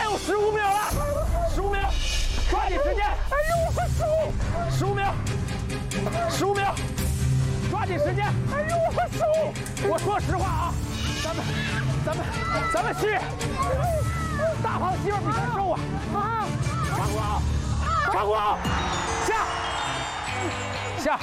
有15秒了，15秒，抓紧时间！哎呦，我输！15秒，15秒，抓紧时间！哎呦，我输！我说实话啊，咱们去，大胖媳妇比他瘦啊！啊，长谷啊，下。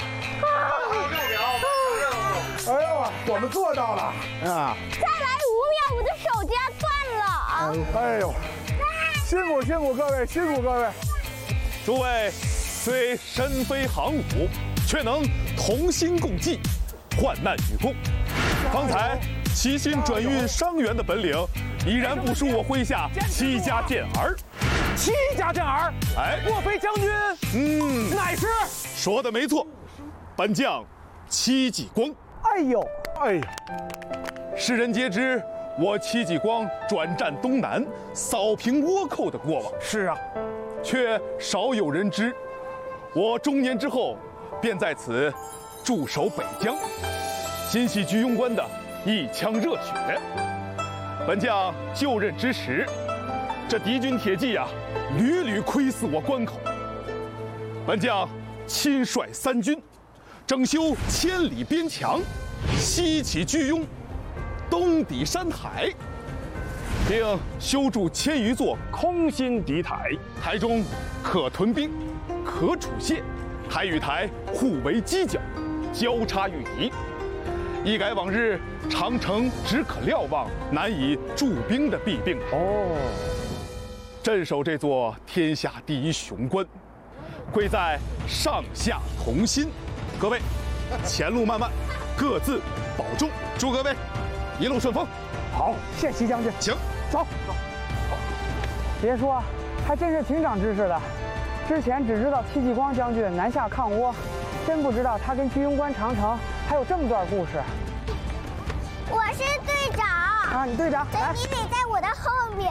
哎呦，我们做到了啊！ 再来5秒，我的手就要断了。 哎呦，辛苦各位，辛苦各位！ 诸位虽身非行伍，却能同心共济，患难与共。方才齐心转运伤员的本领，已然不输我麾下7家健儿。7家健儿？哎，莫非将军？乃是。说的没错，本将戚继光。 哎呦， 世人皆知我戚继光转战东南，扫平倭寇的过往。 是啊， 却少有人知，我中年之后便在此驻守北疆，心系居庸关的一腔热血。本将就任之时，这敌军铁骑啊，屡屡窥伺我关口。本将亲率3军，整修千里边墙，西起居庸，东抵山海，并修筑1000余座空心敌台，台中可屯兵，可储械，还与台互为犄角，交叉御敌，一改往日长城只可瞭望，难以驻兵的弊病。镇守这座天下第一雄关，贵在上下同心。各位，前路漫漫，各自保重。祝各位一路顺风。 好，谢齐将军。 请走。别说，还真是挺长知识的。之前只知道戚继光将军南下抗倭，真不知道他跟居庸关长城还有这么段故事。 我是队长啊，你队长，来， 你得在我的后面。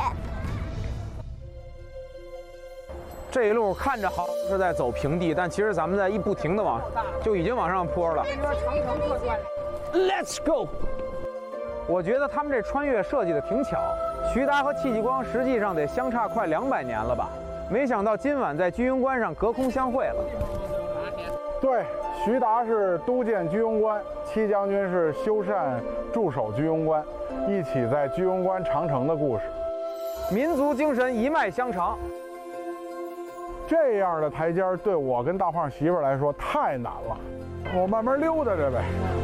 这一路看着好像是在走平地，但其实咱们在不停的就已经往上坡了。Let's go！ 我觉得他们这穿越设计的挺巧，徐达和戚继光实际上得相差快200年了吧？没想到今晚在居庸关上隔空相会了。 对，徐达是督建居庸关，戚将军是修缮驻守居庸关，一起在居庸关长城的故事。 民族精神一脉相承。 这样的台阶对我跟大胖媳妇来说太难了，我慢慢溜达着呗。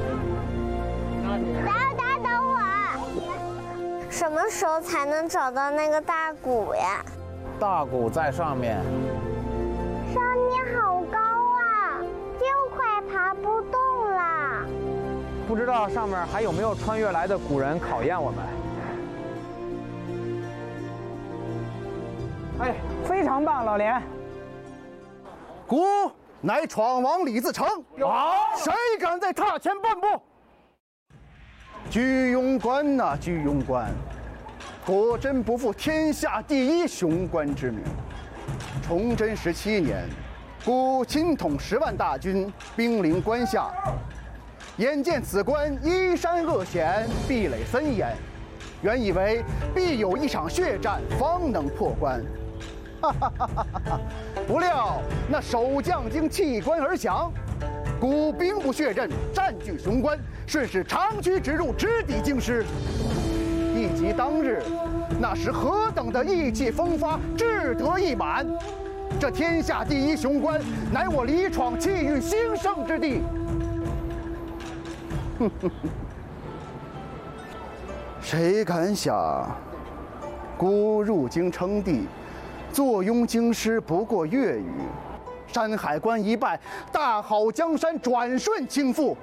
等我，什么时候才能找到那个大鼓呀？ 大鼓在上面。 上面好高啊，就快爬不动了。 不知道上面还有没有穿越来的古人考验我们？ 哎，非常棒，老连。 鼓乃闯王李自成，谁敢再踏前半步？居庸关呐，居庸关，果真不负天下第一雄关之名。崇祯17年，鼓亲统10万大军，兵临关下。眼见此关依山恶险，壁垒森严，原以为必有一场血战方能破关。不料那守将经弃关而降，鼓兵不血刃，占据雄关，顺势长驱直入，直抵京师。一及当日，那是何等的意气风发，志得意满！这天下第一雄关，乃我李闯气运兴盛之地。谁敢想，鼓入京称帝，坐拥京师不过月余，山海关一败，大好江山转瞬倾覆。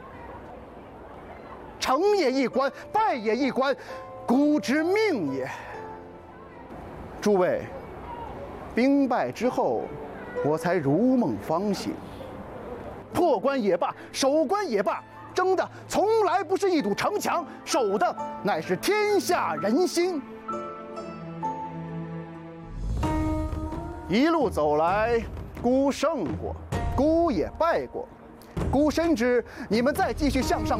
成也一关，败也一关，鼓之命也。诸位，兵败之后，我才如梦方醒。破关也罢，守关也罢，争的从来不是一堵城墙，守的乃是天下人心。一路走来，孤胜过，孤也败过，孤深知你们再继续向上